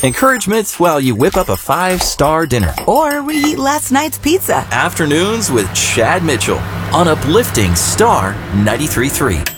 Encouragement while you whip up a 5-star dinner. Or reheat last night's pizza. Afternoons with Chad Mitchell on Uplifting Star 93.3.